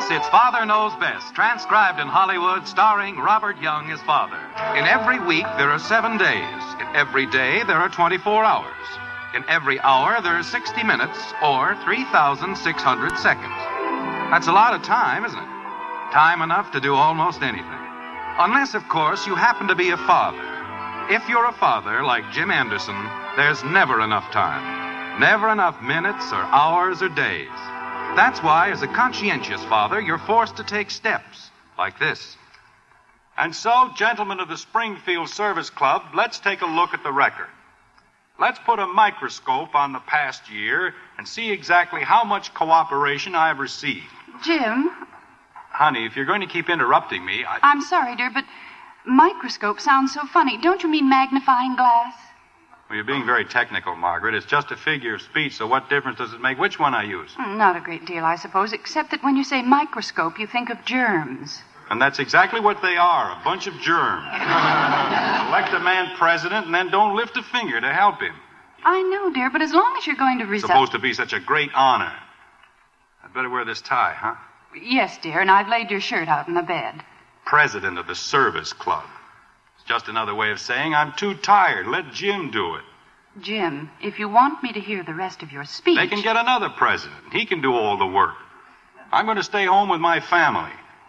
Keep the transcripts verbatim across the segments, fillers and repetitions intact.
Yes, it's Father Knows Best, transcribed in Hollywood, starring Robert Young as Father. In every week, there are seven days. In every day, there are twenty-four hours. In every hour, there are sixty minutes, or three thousand six hundred seconds. That's a lot of time, isn't it? Time enough to do almost anything. Unless, of course, you happen to be a father. If you're a father, like Jim Anderson, there's never enough time. Never enough minutes or hours or days. That's why, as a conscientious father, you're forced to take steps like this. And so, gentlemen of the Springfield Service Club, let's take a look at the record. Let's put a microscope on the past year and see exactly how much cooperation I've received. Jim? Honey, if you're going to keep interrupting me, I... I'm sorry, dear, but microscope sounds so funny. Don't you mean magnifying glass? Well, you're being very technical, Margaret. It's just a figure of speech, so what difference does it make which one I use? Not a great deal, I suppose, except that when you say microscope, you think of germs. And that's exactly what they are, a bunch of germs. Elect a man president and then don't lift a finger to help him. I know, dear, but as long as you're going to resign... Supposed to be such a great honor. I'd better wear this tie, huh? Yes, dear, and I've laid your shirt out in the bed. President of the Service Club. It's just another way of saying I'm too tired. Let Jim do it. Jim, if you want me to hear the rest of your speech... They can get another president. He can do all the work. I'm going to stay home with my family.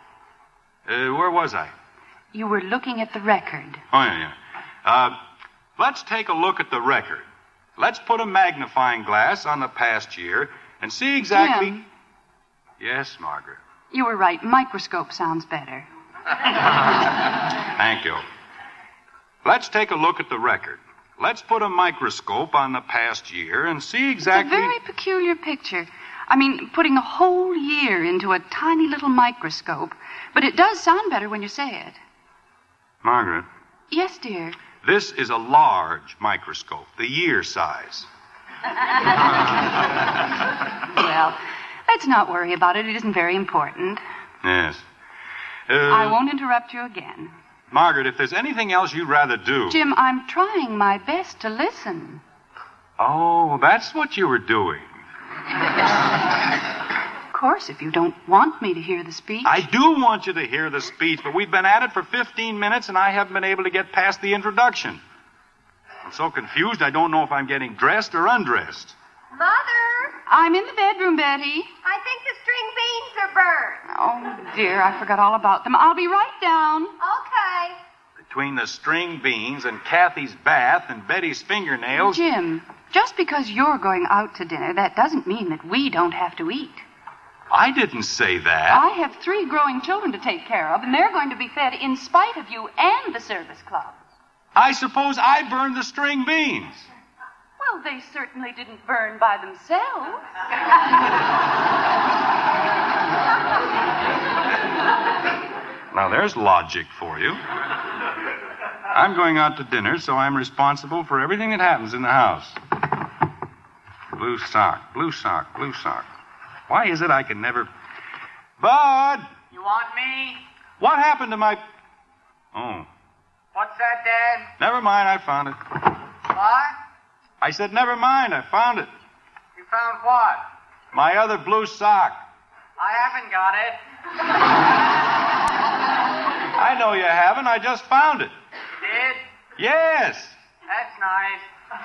Uh, where was I? You were looking at the record. Oh, yeah, yeah. Uh, let's take a look at the record. Let's put a magnifying glass on the past year and see exactly... Jim. Yes, Margaret. You were right. Microscope sounds better. Thank you. Let's take a look at the record. Let's put a microscope on the past year and see exactly... It's a very peculiar picture. I mean, putting a whole year into a tiny little microscope. But it does sound better when you say it. Margaret. Yes, dear. This is a large microscope, the year size. Well, let's not worry about it. It isn't very important. Yes. Uh, I won't interrupt you again. Margaret, if there's anything else you'd rather do... Jim, I'm trying my best to listen. Oh, that's what you were doing. Of course, if you don't want me to hear the speech... I do want you to hear the speech, but we've been at it for fifteen minutes, and I haven't been able to get past the introduction. I'm so confused, I don't know if I'm getting dressed or undressed. Mother! I'm in the bedroom, Betty. I think the string beans are burned. Oh, dear, I forgot all about them. I'll be right down. Okay. Between the string beans and Kathy's bath and Betty's fingernails... Jim, just because you're going out to dinner, that doesn't mean that we don't have to eat. I didn't say that. I have three growing children to take care of, and they're going to be fed in spite of you and the service club. I suppose I burned the string beans. Well, they certainly didn't burn by themselves. Now, there's logic for you. I'm going out to dinner, so I'm responsible for everything that happens in the house. Blue sock, blue sock, blue sock. Why is it I can never... Bud! You want me? What happened to my... Oh. What's that, Dad? Never mind, I found it. What? I said, never mind, I found it. You found what? My other blue sock. I haven't got it. I know you haven't, I just found it. You did? Yes. That's nice.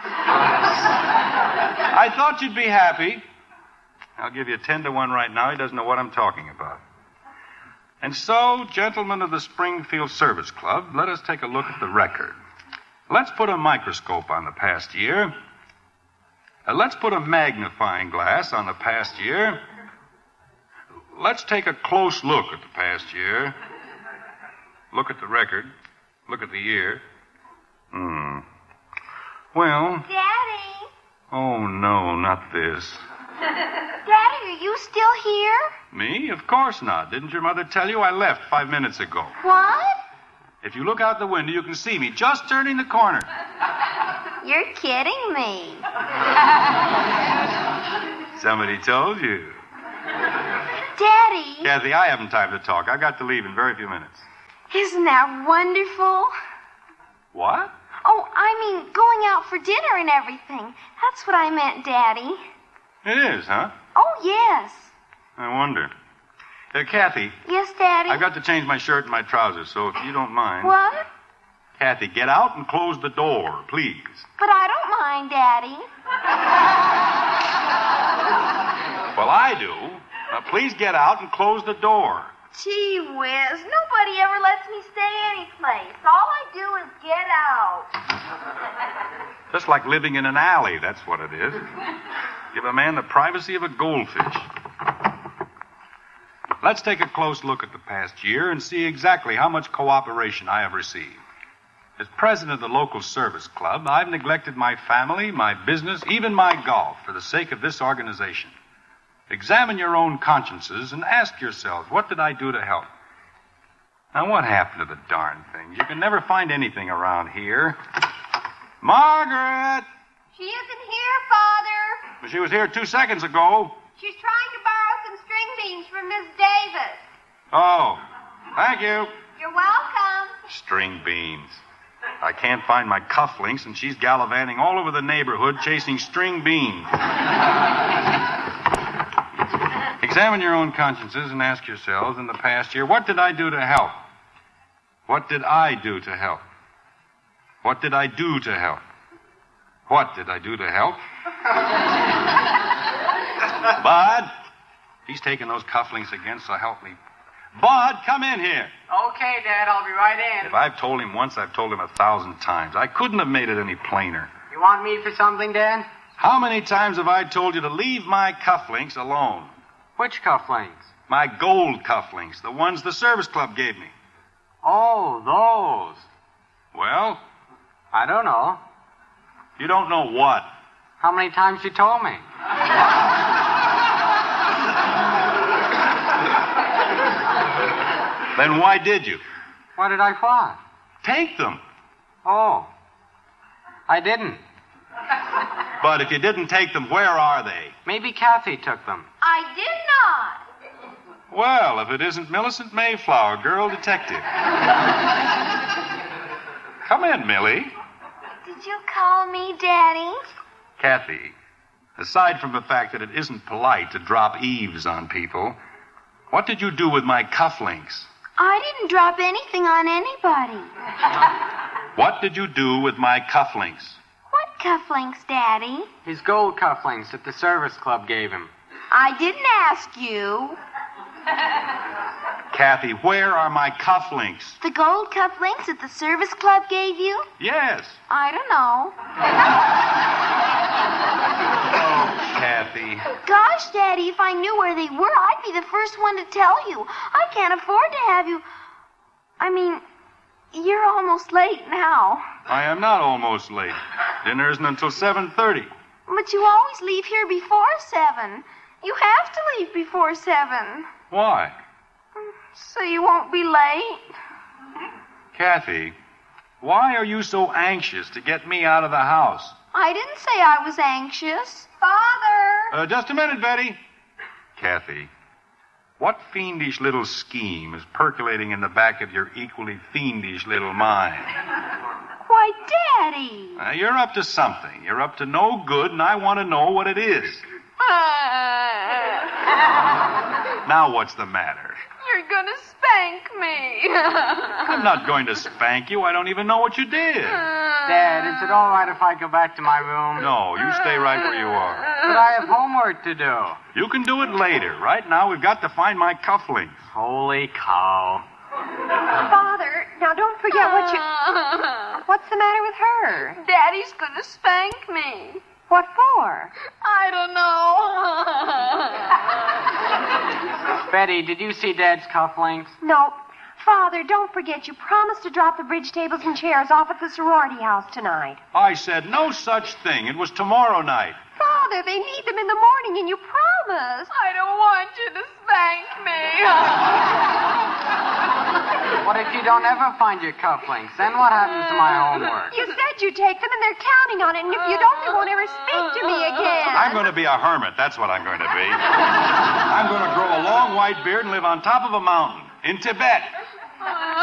I thought you'd be happy. I'll give you ten to one right now. He doesn't know what I'm talking about. And so, gentlemen of the Springfield Service Club, let us take a look at the record. Let's put a microscope on the past year. Uh, let's put a magnifying glass on the past year. Let's take a close look at the past year. Look at the record. Look at the year. Hmm. Well... Daddy? Oh, no, not this. Daddy, are you still here? Me? Of course not. Didn't your mother tell you? I left five minutes ago. What? If you look out the window, you can see me just turning the corner. You're kidding me. Somebody told you. Daddy. Kathy, I haven't time to talk. I've got to leave in very few minutes. Isn't that wonderful? What? Oh, I mean, going out for dinner and everything. That's what I meant, Daddy. It is, huh? Oh, yes. I wonder. Uh, Kathy, Yes, Daddy? I've got to change my shirt and my trousers, so if you don't mind. What? Kathy, get out and close the door, please. But I don't mind, Daddy. Well, I do. Now, please get out and close the door. Gee whiz, nobody ever lets me stay anyplace. All I do is get out. Just like living in an alley, that's what it is. Give a man the privacy of a goldfish. Let's take a close look at the past year and see exactly how much cooperation I have received. As president of the local service club, I've neglected my family, my business, even my golf for the sake of this organization. Examine your own consciences and ask yourselves, what did I do to help? Now, what happened to the darn thing? You can never find anything around here. Margaret! She isn't here, Father. She was here two seconds ago. She's trying to borrow some string beans from Miss Davis. Oh, thank you. You're welcome. String beans. I can't find my cufflinks, and she's gallivanting all over the neighborhood chasing string beans. Examine your own consciences and ask yourselves, in the past year, what did I do to help? What did I do to help? What did I do to help? What did I do to help? Bud, he's taking those cufflinks again, so help me. Bud, come in here. Okay, Dad, I'll be right in. If I've told him once, I've told him a thousand times. I couldn't have made it any plainer. You want me for something, Dad? How many times have I told you to leave my cufflinks alone? Which cufflinks? My gold cufflinks, the ones the service club gave me. Oh, those. Well, I don't know. you don't know what. How many times you told me? Then why did you? What did I find? Take them. Oh, I didn't. But if you didn't take them, where are they? Maybe Kathy took them. I did not. Well, if it isn't Millicent Mayflower, girl detective. Come in, Millie. Did you call me Daddy? Kathy, aside from the fact that it isn't polite to drop eaves on people, what did you do with my cufflinks? I didn't drop anything on anybody. What did you do with my cufflinks? What cufflinks, Daddy? His gold cufflinks that the service club gave him. I didn't ask you. Kathy, where are my cufflinks? The gold cufflinks that the service club gave you? Yes. I don't know. Oh, Kathy. Gosh, Daddy, if I knew where they were, I'd be the first one to tell you. I can't afford to have you... I mean, you're almost late now. I am not almost late. Dinner isn't until seven thirty. But you always leave here before seven. You have to leave before seven. Why? So you won't be late. Kathy, why are you so anxious to get me out of the house? I didn't say I was anxious. Father! Uh, just a minute, Betty. Kathy, what fiendish little scheme is percolating in the back of your equally fiendish little mind? Why, Daddy! Uh, you're up to something. You're up to no good, and I want to know what it is. Now what's the matter? You're gonna spank me. I'm not going to spank you. I don't even know what you did. Dad, is it all right if I go back to my room? No, you stay right where you are. But I have homework to do. You can do it later. Right now, we've got to find my cufflinks. Holy cow. Father, now don't forget what you... What's the matter with her? Daddy's gonna spank me. What for? I don't know. Betty, did you see Dad's cufflinks? No. Father, don't forget you promised to drop the bridge tables and chairs off at the sorority house tonight. I said no such thing. It was tomorrow night. Father, they need them in the morning, and you promised. I don't want you to spank me. What if you don't ever find your cufflinks? Then what happens to my homework? You said you'd take them, and they're counting on it, and if you don't, they won't ever speak to me again. I'm going to be a hermit. That's what I'm going to be. I'm going to grow a long white beard and live on top of a mountain in Tibet.